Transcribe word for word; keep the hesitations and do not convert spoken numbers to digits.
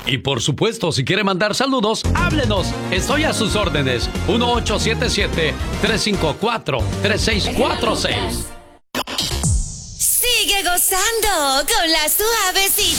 Y por supuesto, si quiere mandar saludos, háblenos. Estoy a sus órdenes. uno ocho siete siete, tres cinco cuatro, tres seis cuatro seis. Sigue gozando con la suavecita.